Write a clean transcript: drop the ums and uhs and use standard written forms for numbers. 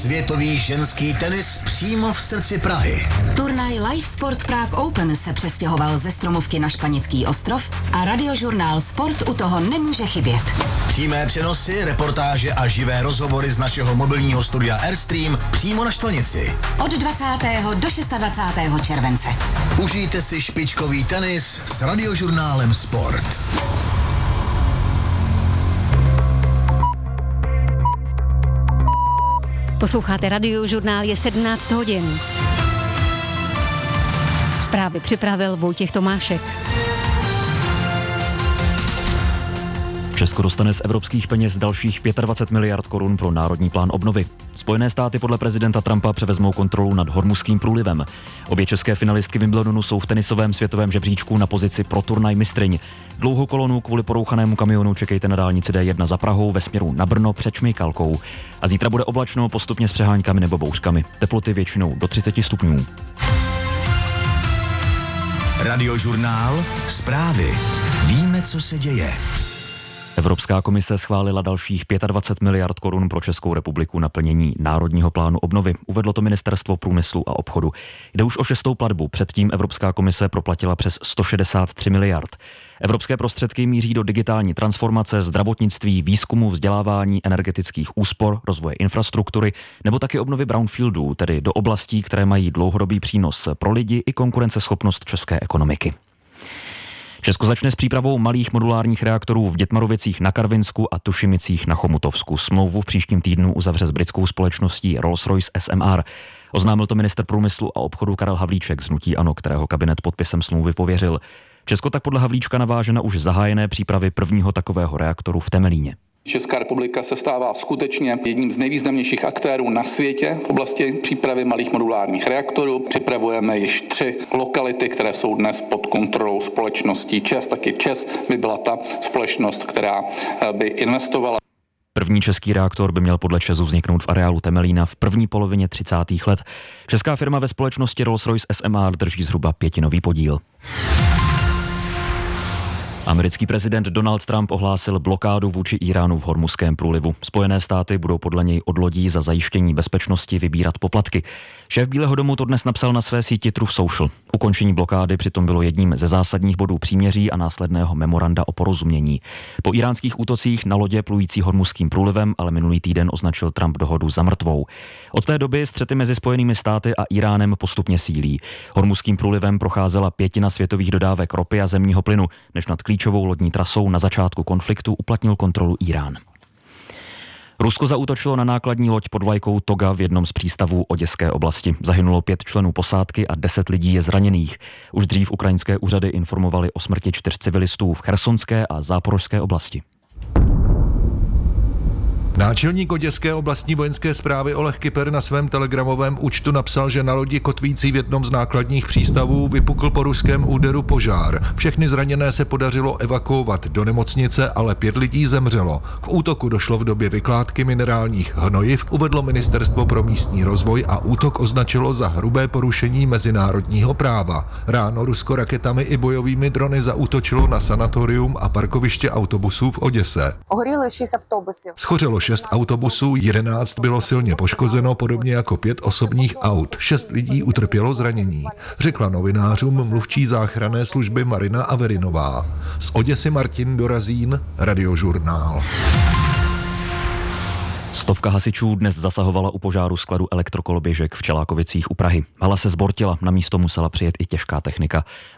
světový ženský tenis přímo v srdci Prahy. Turnaj Live Sport Prague Open se přestěhoval ze Stromovky na Španěcký ostrov a radiožurnál Sport u toho nemůže chybět. Přímé přenosy, reportáže a živé rozhovory z našeho mobilního studia Airstream přímo na Štvanici. Od 20. do 26. července. Užijte si špičkový tenis s radiožurnálem Sport. Posloucháte radiožurnál, je 17 hodin. Zprávy připravil Vojtěch Tomášek. Česko dostane z evropských peněz dalších 25 miliard korun pro národní plán obnovy. Spojené státy podle prezidenta Trumpa převezmou kontrolu nad Hormuzským průlivem. Obě české finalistky Wimbledonu jsou v tenisovém světovém žebříčku na pozici pro turnaj mistryň. Dlouhou kolonu kvůli porouchanému kamionu čekejte na dálnici D1 za Prahou ve směru na Brno před Šmejkalkou. A zítra bude oblačno, postupně s přeháňkami nebo bouřkami. Teploty většinou do 30 stupňů. Radiožurnál Zprávy. Víme, co se děje. Evropská komise schválila dalších 25 miliard korun pro Českou republiku na plnění Národního plánu obnovy. Uvedlo to Ministerstvo průmyslu a obchodu. Jde už o 6. platbu, předtím Evropská komise proplatila přes 163 miliard. Evropské prostředky míří do digitální transformace, zdravotnictví, výzkumu, vzdělávání, energetických úspor, rozvoje infrastruktury nebo taky obnovy brownfieldů, tedy do oblastí, které mají dlouhodobý přínos pro lidi i konkurenceschopnost české ekonomiky. Česko začne s přípravou malých modulárních reaktorů v Dětmarovicích na Karvinsku a Tušimicích na Chomutovsku. Smlouvu v příštím týdnu uzavře s britskou společností Rolls-Royce SMR. Oznámil to ministr průmyslu a obchodu Karel Havlíček z hnutí ANO, kterého kabinet podpisem smlouvy pověřil. Česko tak podle Havlíčka naváže na už zahájené přípravy prvního takového reaktoru v Temelíně. Česká republika se stává skutečně jedním z nejvýznamnějších aktérů na světě v oblasti přípravy malých modulárních reaktorů. Připravujeme již 3 lokality, které jsou dnes pod kontrolou společností ČEZ. Taky ČEZ by byla ta společnost, která by investovala. První český reaktor by měl podle ČEZu vzniknout v areálu Temelína v první polovině 30. let. Česká firma ve společnosti Rolls-Royce SMR drží zhruba 5% podíl. Americký prezident Donald Trump ohlásil blokádu vůči Íránu v Hormuzském průlivu. Spojené státy budou podle něj od lodí za zajištění bezpečnosti vybírat poplatky. Šéf Bílého domu to dnes napsal na své síti Truth Social. Ukončení blokády přitom bylo jedním ze zásadních bodů příměří a následného memoranda o porozumění. Po íránských útocích na lodě plující Hormuzským průlivem ale minulý týden označil Trump dohodu za mrtvou. Od té doby střety mezi Spojenými státy a Íránem postupně sílí. Hormuzským průlivem procházela 1/5 světových dodávek ropy a zemního plynu, než nad klíčovou lodní trasou na začátku konfliktu uplatnil kontrolu Írán. Rusko zaútočilo na nákladní loď pod vlajkou Toga v jednom z přístavů Oděské oblasti. Zahynulo 5 členů posádky a 10 lidí je zraněných. Už dřív ukrajinské úřady informovaly o smrti 4 civilistů v Chersonské a Záporožské oblasti. Náčelník Oděské oblastní vojenské správy Oleg Kyper na svém telegramovém účtu napsal, že na lodi kotvící v jednom z nákladních přístavů vypukl po ruském úderu požár. Všechny zraněné se podařilo evakuovat do nemocnice, ale 5 lidí zemřelo. K útoku došlo v době vykládky minerálních hnojiv, uvedlo Ministerstvo pro místní rozvoj a útok označilo za hrubé porušení mezinárodního práva. Ráno Rusko raketami i bojovými drony zaútočilo na sanatorium a parkoviště autobusů v Oděse. Schořelo 6 autobusů, 11 bylo silně poškozeno, podobně jako 5 osobních aut. 6 lidí utrpělo zranění, řekla novinářům mluvčí záchranné služby Marina Averinová. Z Oděsy Martin Dorazín, Radiožurnál. 100 hasičů dnes zasahovala u požáru skladu elektrokoloběžek v Čelákovicích u Prahy. Hala se zbortila, na místo musela přijet i těžká technika.